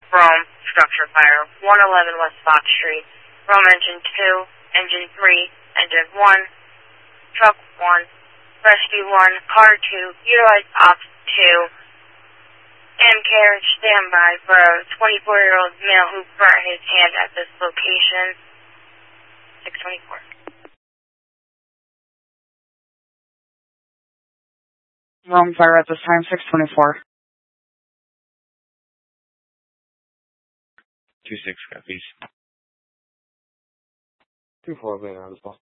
Rome, structure fire, 111 West Fox Street, Rome engine 2, engine 3, engine 1, truck 1, rescue 1, car 2, utilize ops 2, and carriage standby for a 24-year-old male who burnt his hand at this location, 624. Rome fire at this time, 624. 26 copies. 2-4 later on as well.